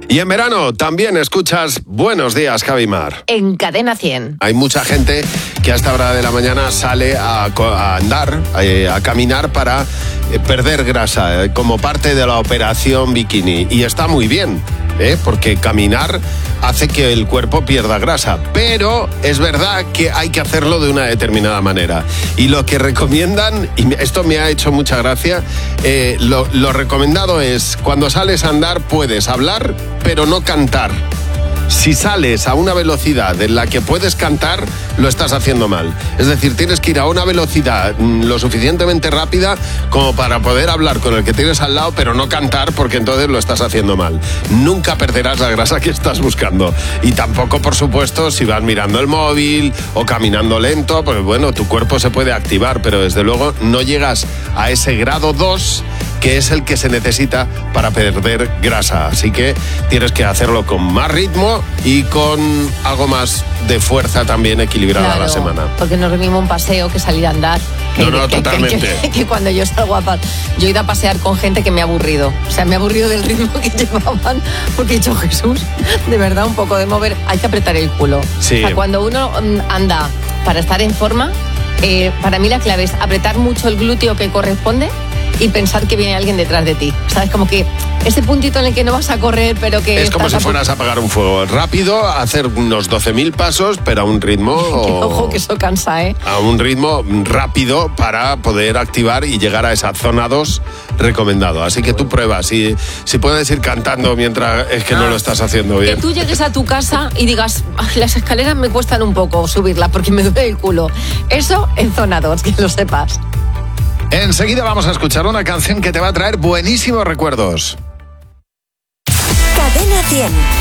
Y en verano también escuchas Buenos Días, Javimar. En Cadena 100. Hay mucha gente que a esta hora de la mañana sale a andar, a caminar para perder grasa, como parte de la operación bikini. Y está muy bien, porque caminar hace que el cuerpo pierda grasa. Pero es verdad que hay que hacerlo de una determinada manera. Y lo que recomiendan, y esto me ha hecho mucha gracia, lo recomendado es, cuando sales a andar puedes hablar, pero no cantar. Si sales a una velocidad en la que puedes cantar, lo estás haciendo mal. Es decir, tienes que ir a una velocidad lo suficientemente rápida como para poder hablar con el que tienes al lado, pero no cantar, porque entonces lo estás haciendo mal. Nunca perderás la grasa que estás buscando. Y tampoco, por supuesto, si vas mirando el móvil o caminando lento, pues bueno, tu cuerpo se puede activar, pero desde luego no llegas a ese grado 2, que es el que se necesita para perder grasa. Así que tienes que hacerlo con más ritmo y con algo más de fuerza también equilibrada a la semana. Porque no es lo mismo un paseo que salir a andar. Totalmente. Que cuando yo salgo yo he ido a pasear con gente que me ha aburrido. O sea, me ha aburrido del ritmo que llevaban, porque he dicho, Jesús, de verdad, un poco de mover, hay que apretar el culo. Sí. O sea, cuando uno anda para estar en forma, para mí la clave es apretar mucho el glúteo que corresponde y pensar que viene alguien detrás de ti. ¿Sabes? Como que ese puntito en el que no vas a correr, pero que... Es como si fueras a apagar un fuego rápido, hacer unos 12.000 pasos, pero a un ritmo... Ojo, que eso cansa, ¿eh? A un ritmo rápido para poder activar y llegar a esa zona 2 recomendado. Así que tú pruebas. Si puedes ir cantando mientras es que no lo estás haciendo bien. Que tú llegues a tu casa y digas, las escaleras me cuestan un poco subirlas porque me duele el culo. Eso en zona 2, que lo sepas. Enseguida vamos a escuchar una canción que te va a traer buenísimos recuerdos. Cadena 100.